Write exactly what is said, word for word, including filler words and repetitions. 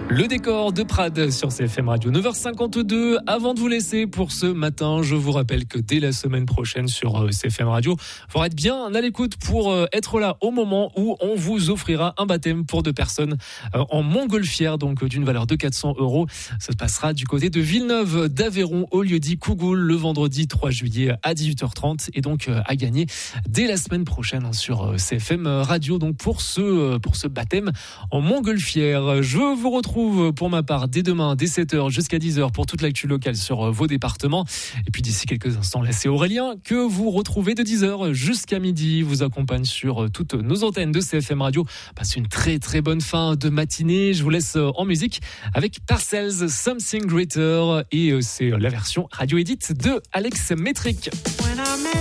Le décor de Prades sur C F M Radio, neuf heures cinquante-deux. Avant de vous laisser pour ce matin, je vous rappelle que dès la semaine prochaine sur C F M Radio, il faudra être bien à l'écoute pour être là au moment où on vous offrira un baptême pour deux personnes en montgolfière, donc d'une valeur de quatre cents euros. Ça se passera du côté de Villeneuve d'Aveyron au lieu-dit Cougoul le vendredi trois juillet à dix-huit heures trente, et donc à gagner dès la semaine prochaine sur C F M Radio, donc pour ce, pour ce baptême en montgolfière. Je vous retrouve pour ma part dès demain, dès sept heures jusqu'à dix heures pour toute l'actu locale sur vos départements. Et puis d'ici quelques instants, là c'est Aurélien que vous retrouvez de dix heures jusqu'à midi. Vous accompagne sur toutes nos antennes de C F M Radio. Passez une très très bonne fin de matinée. Je vous laisse en musique avec Parcells, Something Greater, et c'est la version radio edit de Alex Metric.